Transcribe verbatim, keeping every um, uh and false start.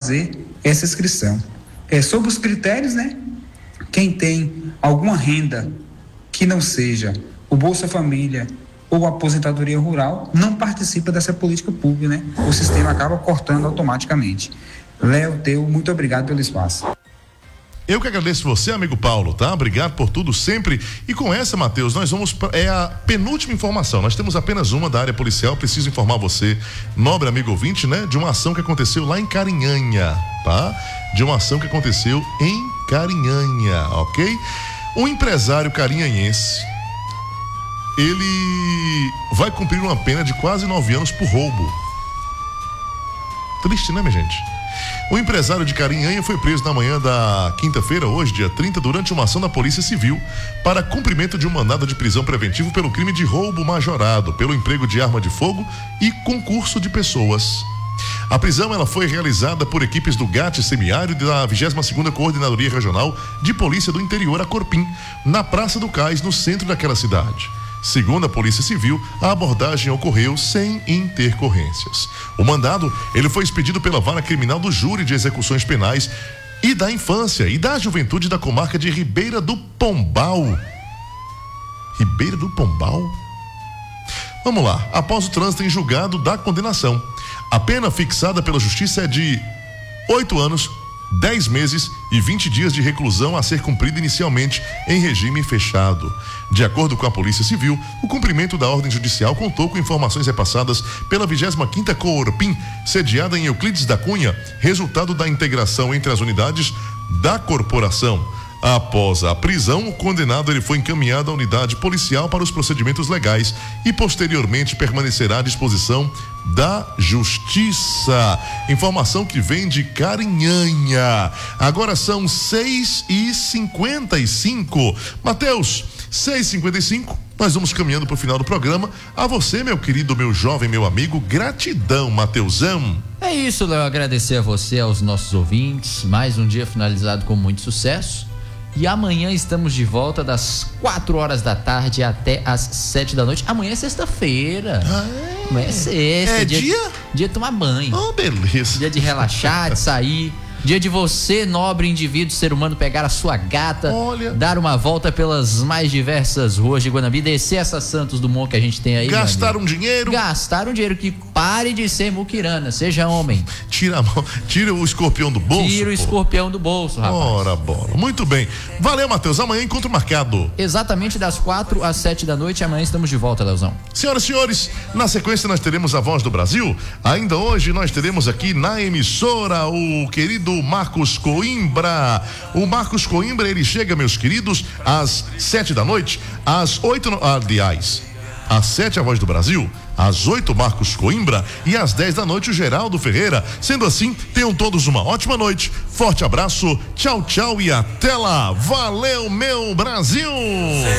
fazer essa inscrição. É, sobre os critérios, né? Quem tem alguma renda que não seja o Bolsa Família ou a aposentadoria rural não participa dessa política pública, né? O sistema acaba cortando automaticamente. Léo, Teu, muito obrigado pelo espaço. Eu que agradeço você, amigo Paulo, tá? Obrigado por tudo sempre. E com essa, Matheus, nós vamos pra, é a penúltima informação. Nós temos apenas uma da área policial. Preciso informar você, nobre amigo ouvinte, né? De uma ação que aconteceu lá em Carinhanha, tá? De uma ação que aconteceu em Carinhanha, ok? Um empresário carinhanhense, ele vai cumprir uma pena de quase nove anos por roubo. Triste, né, minha gente? O empresário de Carinhanha foi preso na manhã da quinta-feira, hoje, dia trinta, durante uma ação da Polícia Civil para cumprimento de um mandado de prisão preventivo pelo crime de roubo majorado, pelo emprego de arma de fogo e concurso de pessoas. A prisão ela foi realizada por equipes do GAT Semiárido e da vigésima segunda Coordenadoria Regional de Polícia do Interior, a Corpim, na Praça do Cais, no centro daquela cidade. Segundo a Polícia Civil, a abordagem ocorreu sem intercorrências. O mandado, ele foi expedido pela Vara Criminal do Júri de Execuções Penais e da Infância e da Juventude da comarca de Ribeira do Pombal. Ribeira do Pombal? Vamos lá. Após o trânsito em julgado da condenação, a pena fixada pela Justiça é de oito anos, dez meses e vinte dias de reclusão a ser cumprida inicialmente em regime fechado. De acordo com a Polícia Civil, o cumprimento da ordem judicial contou com informações repassadas pela vigésima quinta Corpim, sediada em Euclides da Cunha, resultado da integração entre as unidades da corporação. Após a prisão, o condenado ele foi encaminhado à unidade policial para os procedimentos legais e posteriormente permanecerá à disposição da Justiça. Informação que vem de Carinhanha. Agora são seis e cinquenta e cinco. Mateus, seis e cinquenta e cinco. Nós vamos caminhando para o final do programa. A você, meu querido, meu jovem, meu amigo, gratidão, Mateusão. É isso, Léo, agradecer a você, aos nossos ouvintes. Mais um dia finalizado com muito sucesso. E amanhã estamos de volta das quatro horas da tarde até as sete da noite. Amanhã é sexta-feira. Ah, é? Amanhã é sexta. É dia? Dia, dia de tomar banho. Oh, beleza. Dia de relaxar, de sair. Dia de você, nobre indivíduo, ser humano, pegar a sua gata, Olha. dar uma volta pelas mais diversas ruas de Guanambi, descer essa Santos Dumont que a gente tem aí. Gastar um dinheiro. Gastar um dinheiro, que pare de ser muquirana, seja homem. Tira a mão, tira o escorpião do bolso. Tira o pô. escorpião do bolso, rapaz. Ora, bola. Muito bem. Valeu, Matheus. Amanhã encontro marcado. Exatamente das quatro às sete da noite. Amanhã estamos de volta, Leozão. Senhoras e senhores, na sequência nós teremos a Voz do Brasil. Ainda hoje nós teremos aqui na emissora o querido Marcos Coimbra. O Marcos Coimbra, ele chega, meus queridos, às sete da noite, às oito, aliás, às sete a Voz do Brasil, às oito Marcos Coimbra e às dez da noite o Geraldo Ferreira. Sendo assim, tenham todos uma ótima noite. Forte abraço, tchau, tchau e até lá. Valeu, meu Brasil!